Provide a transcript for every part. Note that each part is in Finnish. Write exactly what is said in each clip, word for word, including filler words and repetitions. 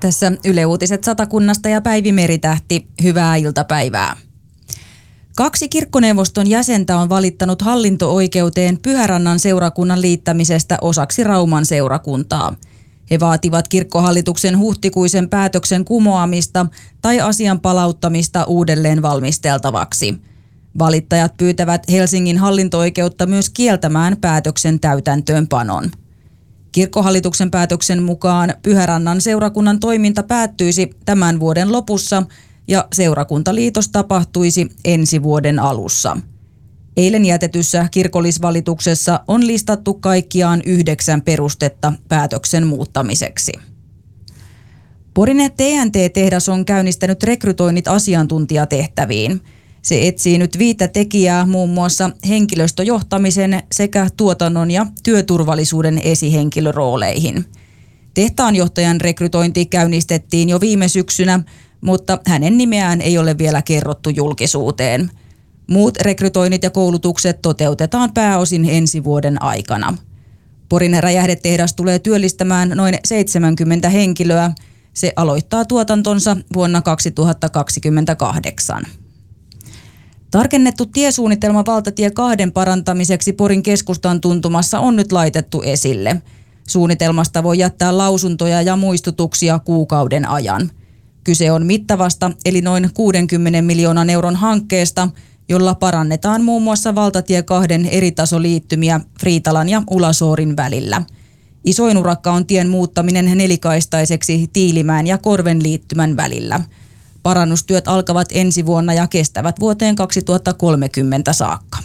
Tässä Yle Uutiset Satakunnasta ja Päivi Meritähti. Hyvää iltapäivää. Kaksi kirkkoneuvoston jäsentä on valittanut hallinto-oikeuteen Pyhärannan seurakunnan liittämisestä osaksi Rauman seurakuntaa. He vaativat kirkkohallituksen huhtikuisen päätöksen kumoamista tai asian palauttamista uudelleen valmisteltavaksi. Valittajat pyytävät Helsingin hallinto-oikeutta myös kieltämään päätöksen täytäntöönpanon. Kirkkohallituksen päätöksen mukaan Pyhärannan seurakunnan toiminta päättyisi tämän vuoden lopussa ja seurakuntaliitos tapahtuisi ensi vuoden alussa. Eilen jätetyssä kirkollisvalituksessa on listattu kaikkiaan yhdeksän perustetta päätöksen muuttamiseksi. Porin T N T-tehdas on käynnistänyt rekrytoinnit asiantuntijatehtäviin. Se etsii nyt viittä tekijää muun muassa henkilöstöjohtamisen sekä tuotannon ja työturvallisuuden esihenkilörooleihin. Tehtaanjohtajan rekrytointi käynnistettiin jo viime syksynä, mutta hänen nimeään ei ole vielä kerrottu julkisuuteen. Muut rekrytoinnit ja koulutukset toteutetaan pääosin ensi vuoden aikana. Porin räjähdetehdas tulee työllistämään noin seitsemänkymmentä henkilöä. Se aloittaa tuotantonsa vuonna kaksituhattakaksikymmentäkahdeksan. Tarkennettu tiesuunnitelma valtatie kahden parantamiseksi Porin keskustan tuntumassa on nyt laitettu esille. Suunnitelmasta voi jättää lausuntoja ja muistutuksia kuukauden ajan. Kyse on mittavasta eli noin kuudenkymmenen miljoonan euron hankkeesta, jolla parannetaan muun muassa valtatie kahden eritasoliittymiä Friitalan ja Ulasoorin välillä. Isoin urakka on tien muuttaminen nelikaistaiseksi Tiilimäen ja Korven liittymän välillä. Parannustyöt alkavat ensi vuonna ja kestävät vuoteen kaksituhattakolmekymmentä saakka.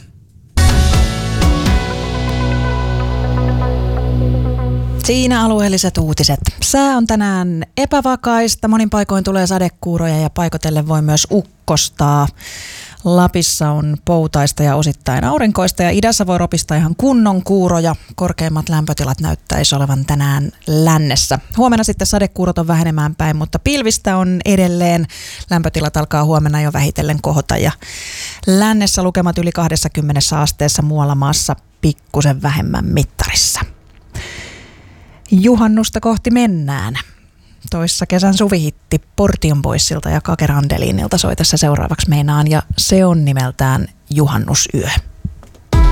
Siinä alueelliset uutiset. Sää on tänään epävakaista, monin paikoin tulee sadekuuroja ja paikotellen voi myös ukkostaa. Lapissa on poutaista ja osittain aurinkoista ja idässä voi ropista ihan kunnon kuuroja. Korkeimmat lämpötilat näyttäisi olevan tänään lännessä. Huomenna sitten sadekuurot on vähenemään päin, mutta pilvistä on edelleen. Lämpötilat alkaa huomenna jo vähitellen kohota ja lännessä lukemat yli kaksikymmentä asteessa, muualla maassa pikkusen vähemmän mittarissa. Juhannusta kohti mennään. Toissa kesän suvihitti Portion Boysilta ja Kake Randelinilta soi tässä seuraavaksi meinaan ja se on nimeltään Juhannusyö.